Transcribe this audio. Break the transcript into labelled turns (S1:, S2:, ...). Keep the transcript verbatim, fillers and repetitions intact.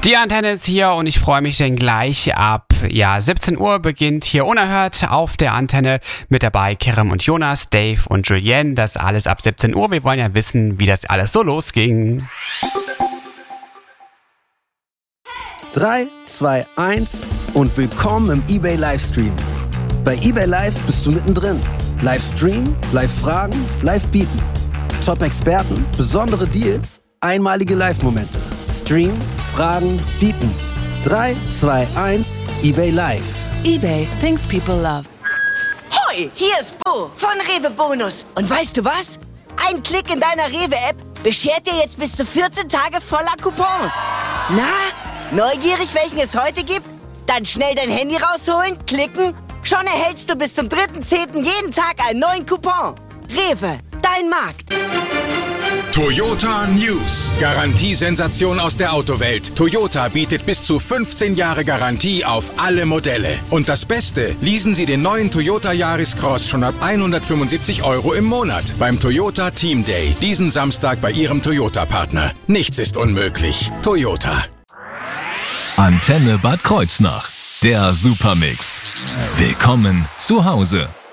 S1: Die Antenne ist hier und ich freue mich, denn gleich ab ja, siebzehn Uhr beginnt hier Unerhört auf der Antenne. Mit dabei Kerem und Jonas, Dave und Julienne. Das alles ab siebzehn Uhr. Wir wollen ja wissen, wie das alles so losging.
S2: drei, zwei, eins und willkommen im eBay Livestream. Bei eBay Live bist du mittendrin. Livestream, Live-Fragen, Live-Bieten. Top-Experten, besondere Deals, einmalige Live-Momente. Stream, Fragen, Bieten. drei, zwei, eins, eBay Live.
S3: eBay, things people love.
S4: Hoi, hier ist Bo von Rewe Bonus. Und weißt du was? Ein Klick in deiner Rewe-App beschert dir jetzt bis zu vierzehn Tage voller Coupons. Na, neugierig, welchen es heute gibt? Dann schnell dein Handy rausholen, klicken. Schon erhältst du bis zum dritten zehnten jeden Tag einen neuen Coupon. Rewe, dein Markt.
S5: Toyota News. Garantiesensation aus der Autowelt. Toyota bietet bis zu fünfzehn Jahre Garantie auf alle Modelle. Und das Beste, leasen Sie den neuen Toyota Yaris Cross schon ab hundertfünfundsiebzig Euro im Monat beim Toyota Team Day. Diesen Samstag bei Ihrem Toyota-Partner. Nichts ist unmöglich. Toyota.
S6: Antenne Bad Kreuznach. Der Supermix. Willkommen zu Hause.